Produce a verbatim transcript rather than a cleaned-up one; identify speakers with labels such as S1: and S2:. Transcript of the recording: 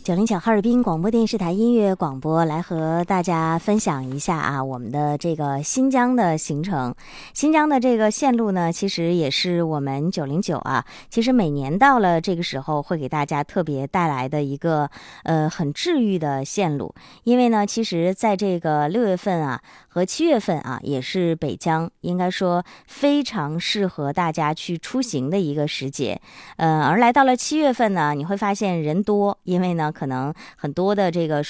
S1: 九零九哈尔滨广播电视台音乐广播来和大家分享一下啊，我们的这个新疆的行程。新疆的这个线路呢，其实也是我们九零九啊，其实每年到了这个时候会给大家特别带来的一个呃很治愈的线路。因为呢，其实在这个六月份啊和七月份啊，也是北疆应该说非常适合大家去出行的一个时节。呃，而来到了七月份呢，你会发现人多，因为呢可能很多的这个